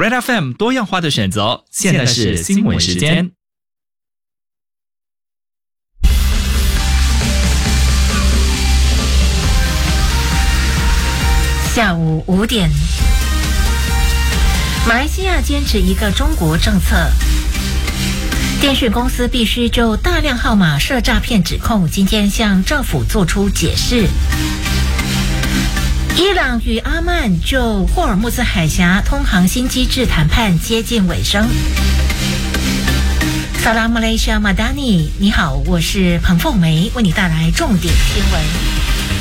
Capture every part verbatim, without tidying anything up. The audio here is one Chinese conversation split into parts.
Red F M 多样化的选择，现在是新闻时间。 下午五点，马来西亚坚持一个中国政策。电讯公司必须就大量号码涉诈骗指控，今天向政府做出解释。伊朗与阿曼就霍尔木兹海峡通航新机制谈判接近尾声。萨拉马来西亚马达尼，你好，我是彭凤梅，为你带来重点新闻。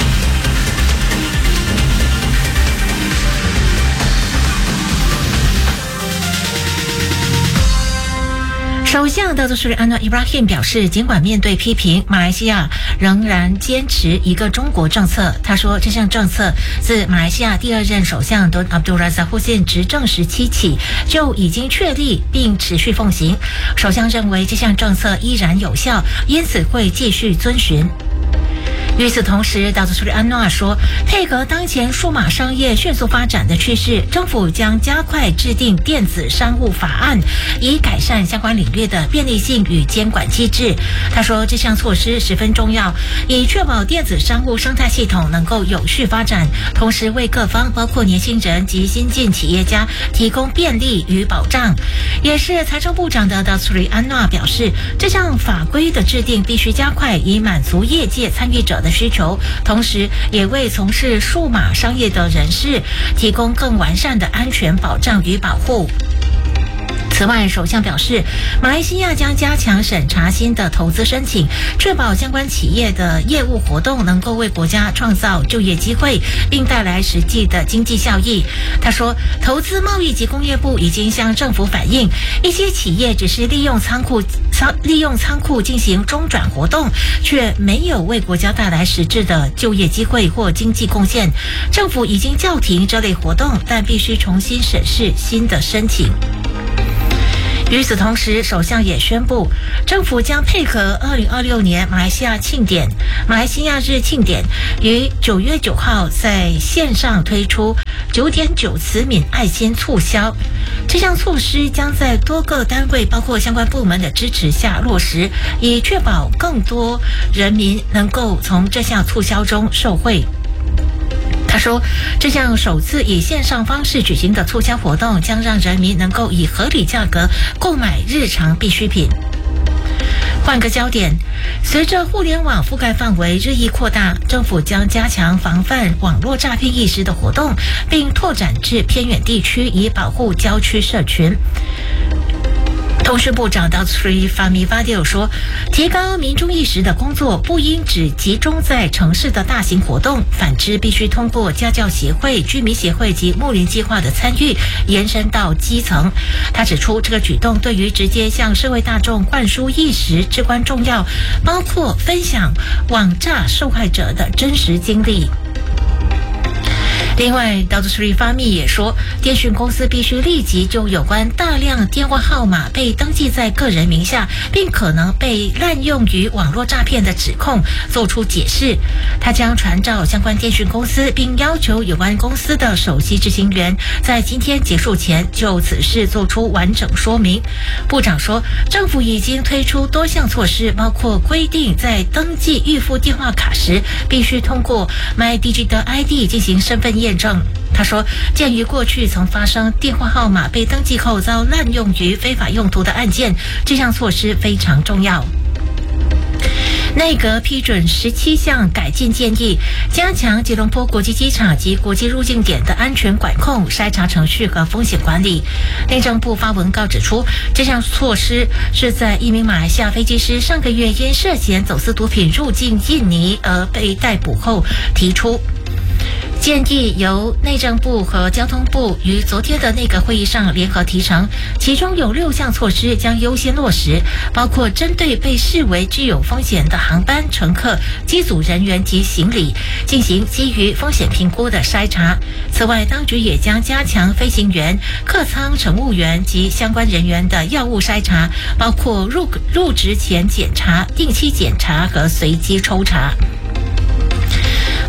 首相大多数安诺伊布拉辛表示，尽管面对批评，马来西亚仍然坚持一个中国政策。他说，这项政策自马来西亚第二任首相敦阿卜杜拉萨忽辛执政时期起就已经确立并持续奉行。首相认为这项政策依然有效，因此会继续遵循。与此同时，大多数安诺说，配合当前数码商业迅速发展的趋势，政府将加快制定电子商务法案，以改善相关领域的便利性与监管机制。他说，这项措施十分重要，以确保电子商务生态系统能够有序发展，同时为各方包括年轻人及新进企业家提供便利与保障。也是财政部长的大多数安诺表示，这项法规的制定必须加快，以满足业界参与者的需求，同时也为从事数码商业的人士提供更完善的安全保障与保护。此外，首相表示，马来西亚将加强审查新的投资申请，确保相关企业的业务活动能够为国家创造就业机会，并带来实际的经济效益。他说，投资贸易及工业部已经向政府反映，一些企业只是利用仓库仓利用仓库进行中转活动，却没有为国家带来实质的就业机会或经济贡献。政府已经叫停这类活动，但必须重新审视新的申请。与此同时，首相也宣布，政府将配合二零二六年马来西亚庆典、马来西亚日庆典，于九月九号在线上推出九点九慈悯爱心促销。这项措施将在多个单位，包括相关部门的支持下落实，以确保更多人民能够从这项促销中受惠。他说，这项首次以线上方式举行的促销活动将让人民能够以合理价格购买日常必需品。换个焦点，随着互联网覆盖范围日益扩大，政府将加强防范网络诈骗意识的活动，并拓展至偏远地区，以保护郊区社群。通讯部长达斯法米法迪尔说，提高民众意识的工作不应只集中在城市的大型活动，反之必须通过家教协会、居民协会及睦邻计划的参与，延伸到基层。他指出，这个举动对于直接向社会大众灌输意识至关重要，包括分享网诈受害者的真实经历。另外，道杜斯里发密也说，电讯公司必须立即就有关大量电话号码被登记在个人名下，并可能被滥用于网络诈骗的指控做出解释。他将传召相关电讯公司，并要求有关公司的首席执行员在今天结束前就此事做出完整说明。部长说，政府已经推出多项措施，包括规定在登记预付电话卡时必须通过 MyDigital I D 进行身份验证。他说，鉴于过去曾发生电话号码被登记后遭滥用于非法用途的案件，这项措施非常重要。内阁批准十七项改进建议，加强吉隆坡国际机场及国际入境点的安全管控、筛查程序和风险管理。内政部发文告指出，这项措施是在一名马来西亚飞机师上个月因涉嫌走私毒品入境印尼而被逮捕后提出。建议由内政部和交通部于昨天的内阁会议上联合提成，其中有六项措施将优先落实，包括针对被视为具有风险的航班乘客、机组人员及行李进行基于风险评估的筛查。此外，当局也将加强飞行员、客舱乘务员及相关人员的药物筛查，包括入入职前检查、定期检查和随机抽查。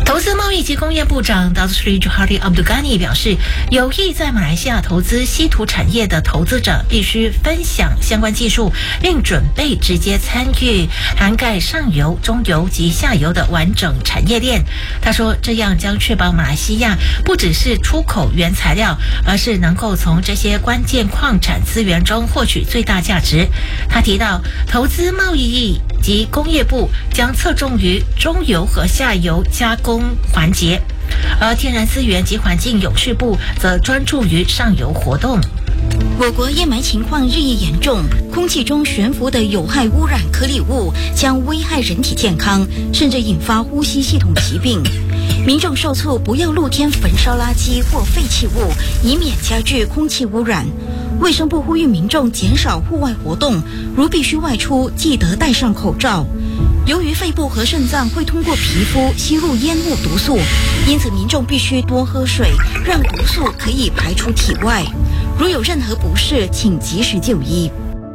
投资贸易及工业部长 Datuk Seri Johari Abdul Ghani 表示，有意在马来西亚投资稀土产业的投资者必须分享相关技术，并准备直接参与涵盖上游、中游及下游的完整产业链。他说，这样将确保马来西亚不只是出口原材料，而是能够从这些关键矿产资源中获取最大价值。他提到，投资贸易及工业部将侧重于中游和下游加工环节，而天然资源及环境永续部则专注于上游活动。 我国烟霾情况日益严重，空气中悬浮的有害污染颗粒物将危害人体健康，甚至引发呼吸系统疾病。民众受促不要露天焚烧垃圾或废弃物，以免加剧空气污染。卫生部呼吁民众减少户外活动，如必须外出，记得戴上口罩。由于肺部和肾脏会通过皮肤吸入烟雾毒素，因此民众必须多喝水，让毒素可以排出体外。如有任何不适，请及时就医。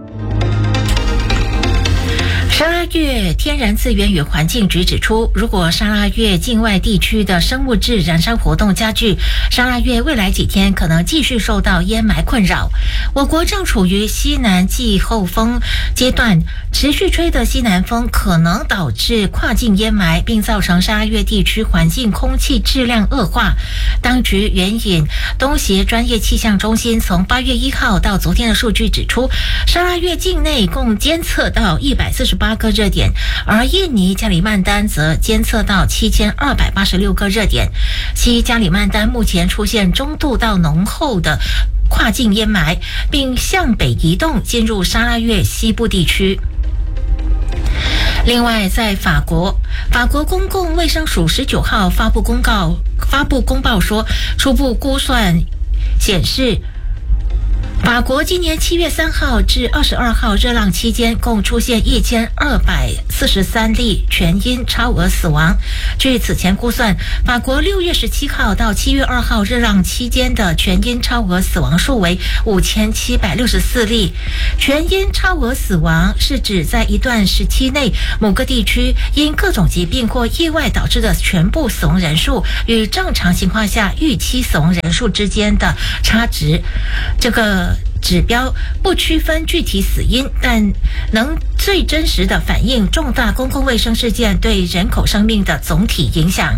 沙拉越天然资源与环境局指出，如果沙拉越境外地区的生物质燃烧活动加剧，沙拉越未来几天可能继续受到烟霾困扰。我国正处于西南季候风阶段，持续吹的西南风可能导致跨境烟霾，并造成沙拉越地区环境空气质量恶化。当局援引东协专业气象中心从八月一号到昨天的数据指出，沙拉越境内共监测到一百四十八个热点，而印尼加里曼丹则监测到七千二百八十六个热点。西加里曼丹目前出现中度到浓厚的跨境烟霾，并向北移动进入沙拉越西部地区。另外，在法国，法国公共卫生署十九号发布公告，发布公报说，初步估算显示，法国今年七月三号至二十二号热浪期间，共出现一千二百四十三例全因超额死亡。据此前估算，法国六月十七号到七月二号热浪期间的全因超额死亡数为五千七百六十四例。全因超额死亡是指在一段时期内，某个地区因各种疾病或意外导致的全部死亡人数与正常情况下预期死亡人数之间的差值。这个指标不区分具体死因，但能最真实地反映重大公共卫生事件对人口生命的总体影响。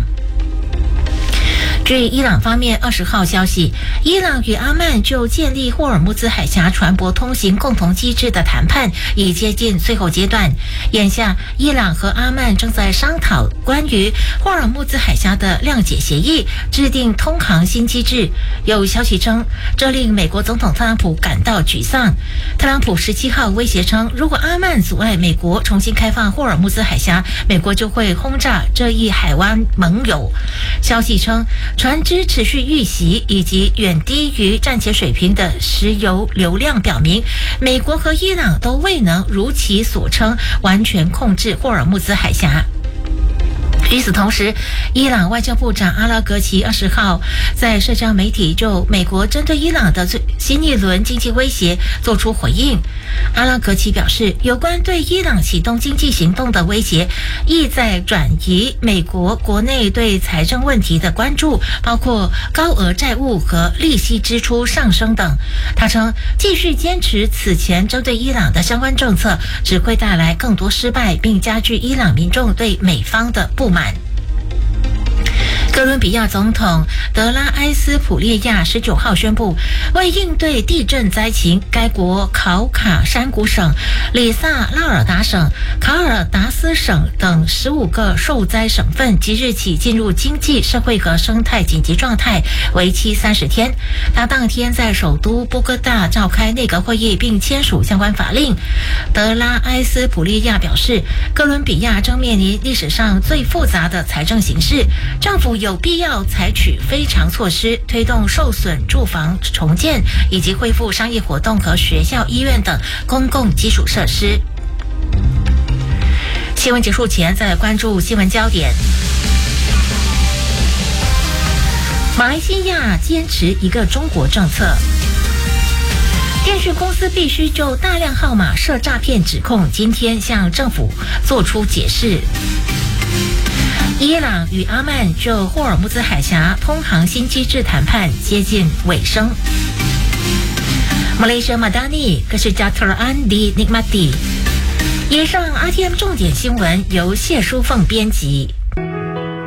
据伊朗方面二十号消息，伊朗与阿曼就建立霍尔木兹海峡船舶通行共同机制的谈判已接近最后阶段。眼下，伊朗和阿曼正在商讨关于霍尔木兹海峡的谅解协议，制定通航新机制。有消息称，这令美国总统特朗普感到沮丧。特朗普十七号威胁称，如果阿曼阻碍美国重新开放霍尔木兹海峡，美国就会轰炸这一海湾盟友。消息称，船只持续遇袭以及远低于战前水平的石油流量表明，美国和伊朗都未能如其所称完全控制霍尔木兹海峡。与此同时，伊朗外交部长阿拉格齐二十号在社交媒体就美国针对伊朗的最新一轮经济威胁作出回应。阿拉格齐表示，有关对伊朗启动经济行动的威胁，意在转移美国国内对财政问题的关注，包括高额债务和利息支出上升等。他称，继续坚持此前针对伊朗的相关政策，只会带来更多失败，并加剧伊朗民众对美方的不满。哥伦比亚总统德拉埃斯普列亚十九号宣布，为应对地震灾情，该国考卡山谷省、里萨拉尔达省、卡尔达斯省等十五个受灾省份即日起进入经济社会和生态紧急状态，为期三十天。他当天在首都波哥大召开内阁会议，并签署相关法令。德拉埃斯普列亚表示，哥伦比亚正面临历史上最复杂的财政形势，政府有必要采取非常措施，推动受损住房重建，以及恢复商业活动和学校、医院等公共基础设施。新闻结束前，再来关注新闻焦点。马来西亚坚持一个中国政策，电讯公司必须就大量号码涉诈骗指控，今天向政府做出解释。 伊朗与阿曼就霍尔木兹海峡通航新机制谈判接近尾声。马来西亚马达尼可是加特尔安迪尼马蒂。以上 R T M 重点新闻由谢淑凤编辑。